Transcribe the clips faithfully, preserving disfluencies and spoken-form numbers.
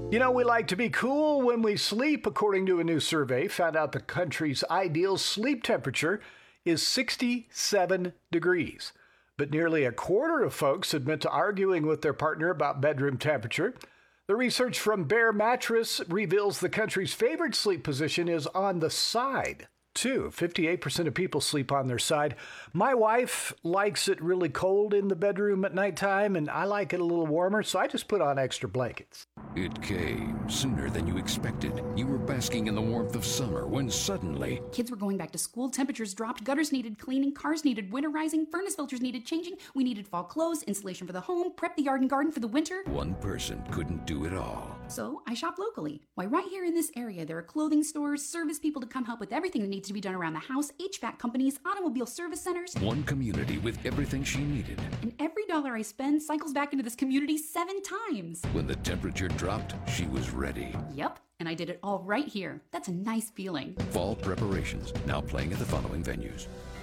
You know, we like to be cool when we sleep. According to a new survey, found out the country's ideal sleep temperature is sixty-seven degrees. But nearly a quarter of folks admit to arguing with their partner about bedroom temperature. The research from Bear Mattress reveals the country's favorite sleep position is on the side, too. fifty-eight percent of people sleep on their side. My wife likes it really cold in the bedroom at nighttime, and I like it a little warmer, so I just put on extra blankets. It came sooner than you expected. You were basking in the warmth of summer when suddenly... Kids were going back to school, temperatures dropped, gutters needed cleaning, cars needed winterizing, furnace filters needed changing, we needed fall clothes, insulation for the home, prep the yard and garden for the winter. One person couldn't do it all. So I shopped locally. Why, right here in this area, there are clothing stores, service people to come help with everything that needs to be done around the house, H V A C companies, automobile service centers. One community with everything she needed. And every dollar I spend cycles back into this community seven times. When the temperature dropped, she was ready. Yep, and I did it all right here. That's a nice feeling. Fall preparations, now playing at the following venues.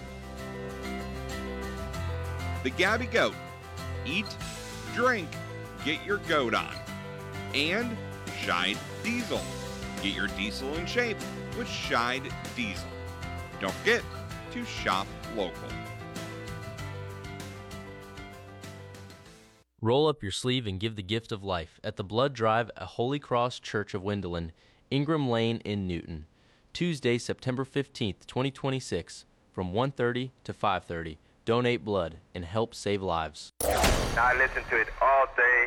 The Gabby Goat. Eat, drink, get your goat on. And Scheid Diesel. Get your diesel in shape with Scheid Diesel. Don't forget to shop local. Roll up your sleeve and give the gift of life at the Blood Drive at Holy Cross Church of Wendelin, Ingram Lane in Newton. Tuesday, September fifteenth, twenty twenty-six, from one thirty to five thirty. Donate blood and help save lives. I listen to it all day.